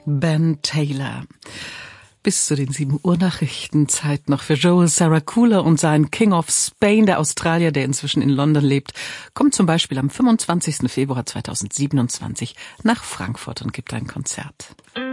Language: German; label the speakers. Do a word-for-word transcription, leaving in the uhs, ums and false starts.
Speaker 1: Ben Taylor. Bis zu den sieben Uhr Nachrichten Zeit noch für Joel Saracula und sein King of Spain, der Australier, der inzwischen in London lebt, kommt zum Beispiel am fünfundzwanzigsten Februar zweitausendsiebenundzwanzig nach Frankfurt und gibt ein Konzert.